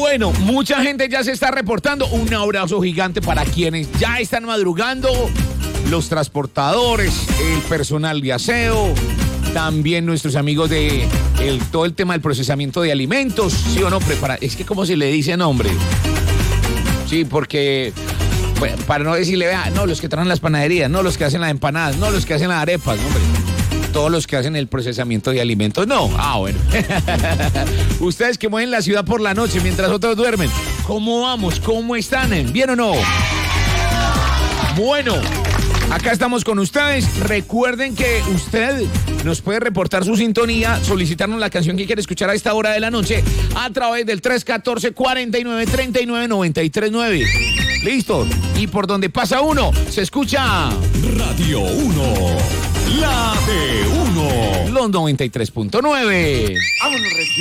Bueno, mucha gente ya se está reportando. Un abrazo gigante para quienes ya están madrugando. Los transportadores, el personal de aseo, también nuestros amigos de todo el tema del procesamiento de alimentos. ¿Sí o no? Es que ¿cómo se le dice nombre? Sí, porque para no decirle, vea, no, los que traen las panaderías, no, los que hacen las empanadas, no, los que hacen las arepas, no, hombre. Todos los que hacen el procesamiento de alimentos, no. Bueno. Ustedes que mueven la ciudad por la noche mientras otros duermen, ¿cómo vamos? ¿Cómo están? ¿Bien o no? Bueno, acá estamos con ustedes. Recuerden que usted nos puede reportar su sintonía, solicitarnos la canción que quiere escuchar a esta hora de la noche a través del 314-4939-93-9. ¿Listo? Y por donde pasa uno, se escucha Radio 1, la de 1. Los 93.9. Vámonos,